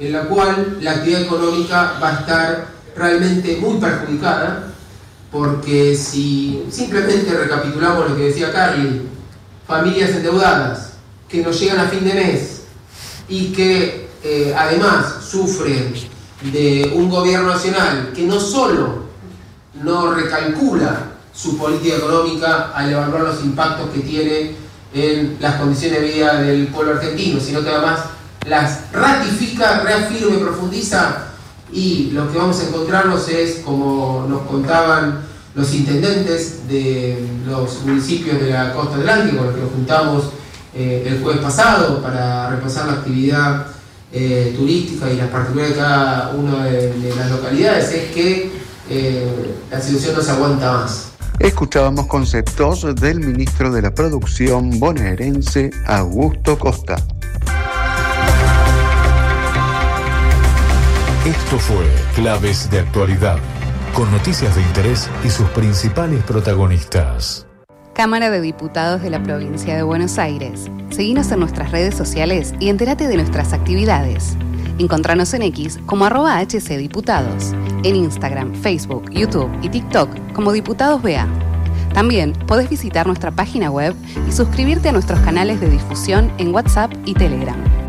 en la cual la actividad económica va a estar realmente muy perjudicada, porque si simplemente recapitulamos lo que decía Carly, familias endeudadas que no llegan a fin de mes y que además sufren de un gobierno nacional que no solo no recalcula su política económica al evaluar los impactos que tiene en las condiciones de vida del pueblo argentino, sino que además las ratifica, reafirma y profundiza, y lo que vamos a encontrarnos es, como nos contaban los intendentes de los municipios de la costa atlántica, con los que nos juntamos el jueves pasado para repasar la actividad turística y las particularidades de cada una de las localidades, es que la situación no se aguanta más. Escuchábamos conceptos del ministro de la Producción bonaerense, Augusto Costa. Esto fue Claves de Actualidad, con noticias de interés y sus principales protagonistas. Cámara de Diputados de la Provincia de Buenos Aires. Seguinos en nuestras redes sociales y entérate de nuestras actividades. Encontranos en X como @HCDiputados, en Instagram, Facebook, YouTube y TikTok como Diputados BA. También podés visitar nuestra página web y suscribirte a nuestros canales de difusión en WhatsApp y Telegram.